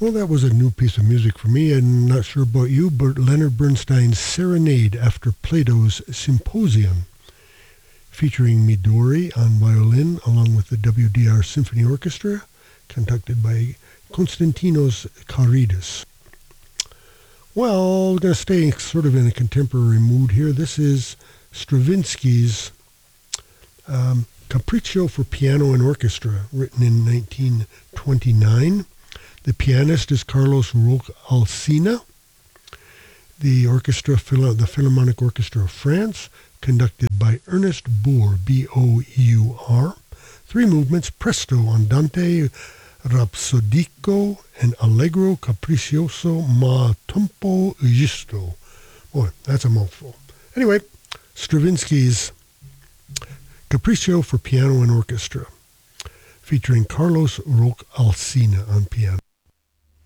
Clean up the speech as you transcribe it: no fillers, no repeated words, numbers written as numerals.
Well, that was a new piece of music for me. I'm not sure about you, but Leonard Bernstein's Serenade after Plato's Symposium, featuring Midori on violin along with the WDR Symphony Orchestra, conducted by Konstantinos Karidis. Well, we're going to stay sort of in a contemporary mood here. This is Stravinsky's Capriccio for Piano and Orchestra, written in 1929. The pianist is Carlos Roch Alsina. The orchestra, the Philharmonic Orchestra of France, conducted by Ernest Bour, B-O-U-R. 3 movements, Presto, Andante, Rapsodico, and Allegro Capriccioso ma tempo giusto. Boy, that's a mouthful. Anyway, Stravinsky's Capriccio for Piano and Orchestra, featuring Carlos Roch Alsina on piano.